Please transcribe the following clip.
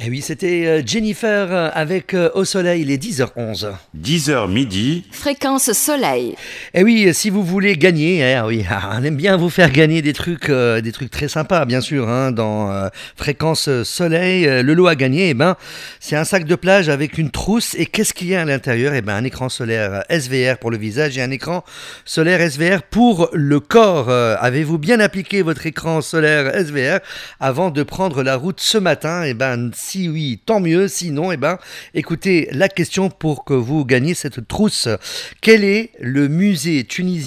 Eh oui, c'était Jennifer avec Au Soleil, il est 10h11. 10h midi. Fréquence Soleil. Eh oui, si vous voulez gagner, oui, on aime bien vous faire gagner des trucs très sympas, bien sûr, dans Fréquence Soleil. Le lot à gagner, c'est un sac de plage avec une trousse. Et qu'est-ce qu'il y a à l'intérieur? Un écran solaire SVR pour le visage et un écran solaire SVR pour le corps. Avez-vous bien appliqué votre écran solaire SVR avant de prendre la route ce matin? Si oui, tant mieux. Sinon, écoutez la question pour que vous gagniez cette trousse. Quel est le musée tunisien